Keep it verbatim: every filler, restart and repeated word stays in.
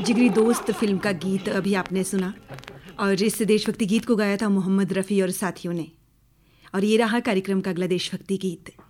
जिगरी दोस्त फिल्म का गीत अभी आपने सुना और इस देशभक्ति गीत को गाया था मोहम्मद रफ़ी और साथियों ने। और ये रहा कार्यक्रम का अगला देशभक्ति गीत।